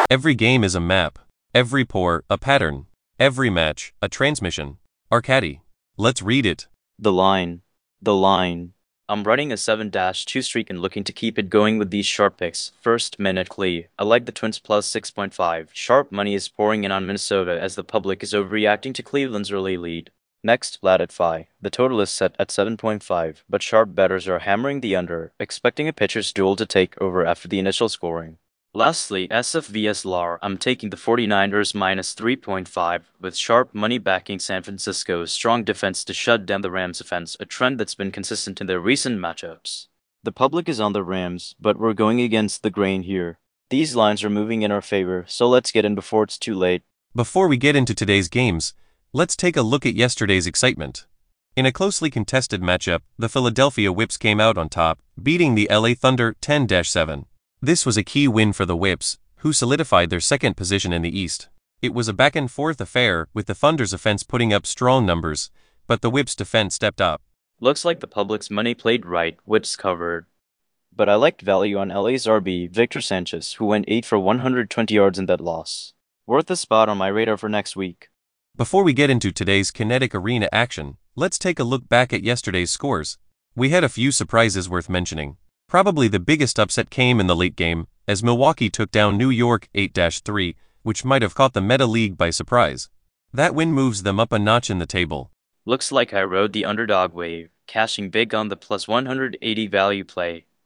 Every game is a map. Every pour, a pattern. Every match, a transmission. Arcadi. Let's read it. The line. The line. I'm running a 7-2 streak and looking to keep it going with these sharp picks. First, Minute Clee. I like the Twins plus 6.5. Sharp money is pouring in on Minnesota as the public is overreacting to Cleveland's early lead. Next, Vlad at Phi. The total is set at 7.5, but sharp bettors are hammering the under, expecting a pitcher's duel to take over after the initial scoring. Lastly, SF vs LAR. I'm taking the 49ers minus 3.5, with sharp money backing San Francisco's strong defense to shut down the Rams' offense, a trend that's been consistent in their recent matchups. The public is on the Rams, but we're going against the grain here. These lines are moving in our favor, so let's get in before it's too late. Before we get into today's games, let's take a look at yesterday's excitement. In a closely contested matchup, the Philadelphia Whips came out on top, beating the LA Thunder 10-7. This was a key win for the Whips, who solidified their second position in the East. It was a back-and-forth affair, with the Thunder's offense putting up strong numbers, but the Whips' defense stepped up. Looks like the public's money played right, Whips covered. But I liked value on LA's RB, Victor Sanchez, who went 8 for 120 yards in that loss. Worth a spot on my radar for next week. Before we get into today's Kinetic Arena action, let's take a look back at yesterday's scores. We had a few surprises worth mentioning. Probably the biggest upset came in the late game, as Milwaukee took down New York 8-3, which might have caught the Meta League by surprise. That win moves them up a notch in the table. Looks like I rode the underdog wave, cashing big on the plus 180 value play.